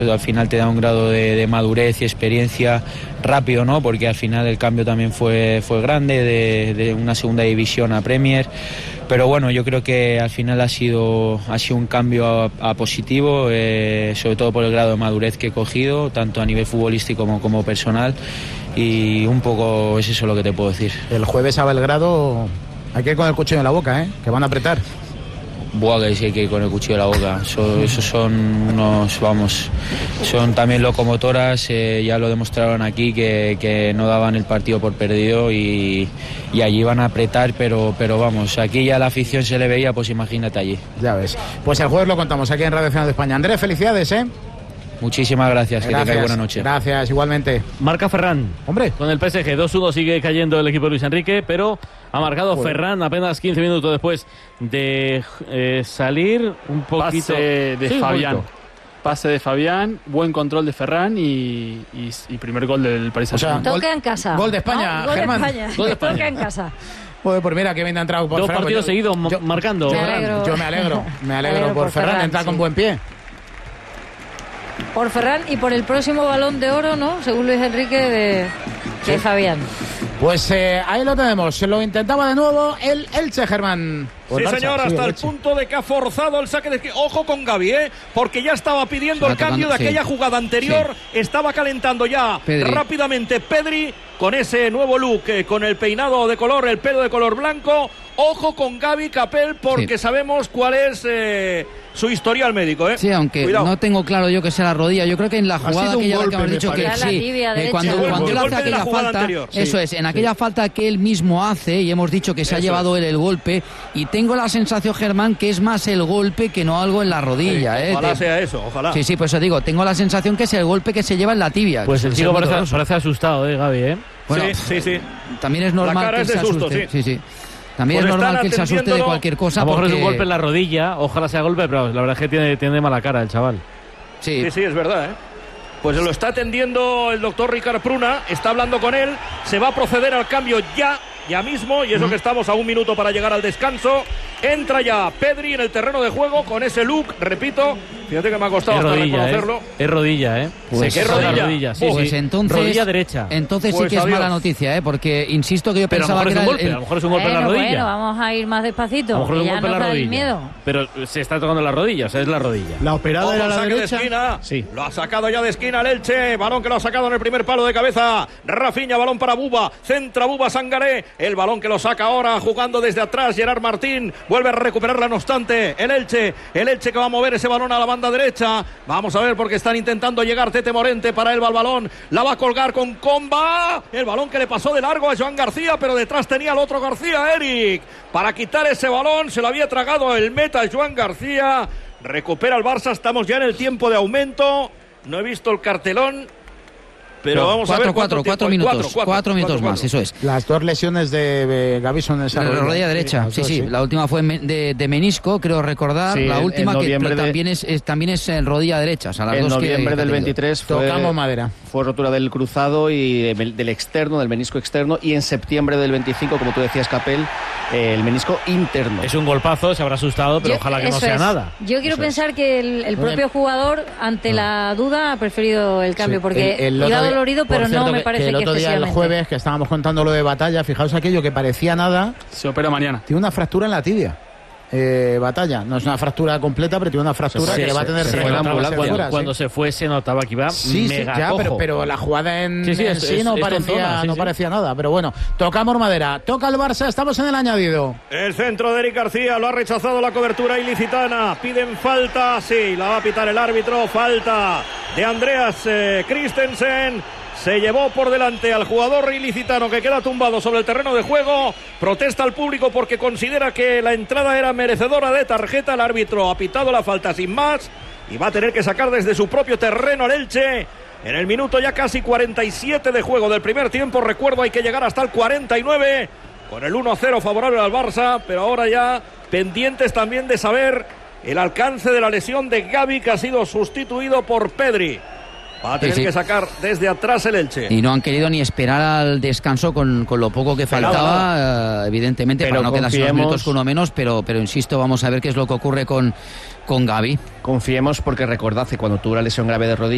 Al final te da un grado de madurez y experiencia rápido, ¿no? Porque al final el cambio también fue grande de una segunda división a Premier. Pero bueno, yo creo que al final ha sido un cambio a positivo, sobre todo por el grado de madurez que he cogido, tanto a nivel futbolístico como personal. Y un poco es eso lo que te puedo decir. El jueves a Belgrado hay que ir con el cuchillo en la boca, que van a apretar. Buah, que sí hay que ir con el cuchillo en la boca. Esos son unos, son también locomotoras, ya lo demostraron aquí, que no daban el partido por perdido y allí van a apretar, pero vamos, aquí ya la afición se le veía, pues imagínate allí. Ya ves. Pues el jueves lo contamos aquí en Radio Nacional de España. Andrés, felicidades, Muchísimas gracias, que tengáis buena noche. Gracias, igualmente. Marca Ferran. Hombre. Con el PSG, 2-1 sigue cayendo el equipo de Luis Enrique, pero ha marcado Ferran apenas 15 minutos después de salir un poquito. Pase de Fabián. Pase de Fabián, buen control de Ferran y primer gol del Paris Saint-Germain. Toca en casa. Gol de España, Gol Germán. de España. Gol de España. Toca en casa. Pues mira que bien ha entrado por Dos Ferran. partidos seguidos marcando. Yo me alegro por Ferran, entra con buen pie. Por Ferran y por el próximo Balón de Oro, ¿no? Según Luis Enrique, de Fabián. Pues ahí lo tenemos. Se lo intentaba de nuevo el Elche, Germán. Sí, señor, hasta el punto de que ha forzado el saque de... Ojo con Gavi, porque ya estaba pidiendo el cambio de aquella jugada anterior. Estaba calentando ya rápidamente Pedri con ese nuevo look, con el peinado de color, el pelo de color blanco. Ojo con Gavi Capel, porque sabemos cuál es su historial médico. Sí, aunque no tengo claro yo que sea la rodilla. Yo creo que en la jugada que ya hemos dicho que sí, cuando él hace aquella falta, anterior, eso es, en aquella falta que él mismo hace, y hemos dicho que se ha llevado él el golpe, y tengo la sensación, Germán, que es más el golpe que no algo en la rodilla. Ojalá sea eso, ojalá. Sí, pues eso digo, tengo la sensación que es el golpe que se lleva en la tibia. Pues el chico parece asustado, Gavi, Bueno, sí. También es normal que se asuste. Sí. También pues es normal que él se asuste de cualquier cosa. A lo mejor es un golpe en la rodilla, ojalá sea golpe, pero la verdad es que tiene mala cara el chaval. Sí, es verdad, Pues lo está atendiendo el doctor Ricard Pruna, está hablando con él, se va a proceder al cambio ya mismo, y eso que estamos a un minuto para llegar al descanso. Entra ya Pedri en el terreno de juego con ese look, repito, fíjate que me ha costado hasta reconocerlo. Es rodilla, Pues es rodilla. Sí, pues entonces, rodilla derecha. Entonces sí que es mala noticia, porque insisto que yo pensaba que era a lo mejor es un golpe en la rodilla. Bueno, vamos a ir más despacito. A lo mejor es un golpe en la rodilla. Miedo. Pero se está tocando la rodilla, o sea, es la rodilla. La operada era la derecha. De esquina. Sí. Lo ha sacado ya de esquina el Elche, balón que lo ha sacado en el primer palo de cabeza. Rafinha, balón para Buba, centra Buba Sangaré, el balón que lo saca ahora jugando desde atrás Gerard Martín, vuelve a recuperarla no obstante el Elche que va a mover ese balón a la banda derecha. Vamos a ver porque están intentando llegar Tete Morente, para él va el balón, la va a colgar con Comba, el balón que le pasó de largo a Joan García, pero detrás tenía al otro García, Eric, para quitar ese balón, se lo había tragado el meta Joan García. Recupera el Barça, estamos ya en el tiempo de aumento, no he visto el cartelón, pero vamos a ver. 4 minutos más, eso es. Las dos lesiones de Gavi son esa rodilla derecha. Sí. La última fue de menisco, creo recordar. La última que también es en rodilla derecha. O sea, las en dos noviembre del 23 tocamos madera. Fue rotura del cruzado y del externo, del menisco externo. Y en septiembre del 25, como tú decías, Capel, el menisco interno. Es un golpazo, se habrá asustado, pero ojalá que no sea nada. Yo quiero pensar que el propio jugador, ante la duda, ha preferido el cambio, porque iba dolorido, pero no me parece que el otro día, el jueves, que estábamos contando lo de Batalla, fijaos aquello que parecía nada. Se opera mañana. Tiene una fractura en la tibia. Batalla, no es una fractura completa, pero tiene una fractura que va a tener cuando se fue se notaba que iba mega cojo. pero la jugada en sí no parecía nada, pero bueno, tocamos madera, toca el Barça, estamos en el añadido. El centro de Eric García lo ha rechazado la cobertura ilicitana, piden falta, sí, la va a pitar el árbitro, falta de Andreas Christensen. Se llevó por delante al jugador ilicitano que queda tumbado sobre el terreno de juego. Protesta al público porque considera que la entrada era merecedora de tarjeta. El árbitro ha pitado la falta sin más y va a tener que sacar desde su propio terreno al Elche. En el minuto ya casi 47 de juego del primer tiempo. Recuerdo, hay que llegar hasta el 49 con el 1-0 favorable al Barça. Pero ahora ya pendientes también de saber el alcance de la lesión de Gavi, que ha sido sustituido por Pedri. Va a tener que sacar desde atrás el Elche. Y no han querido ni esperar al descanso con lo poco que faltaba, evidentemente, pero para no quedarse unos minutos con uno menos, pero insisto, vamos a ver qué es lo que ocurre con Gavi. Confiemos, porque recordad que cuando tuvo la lesión grave de rodilla,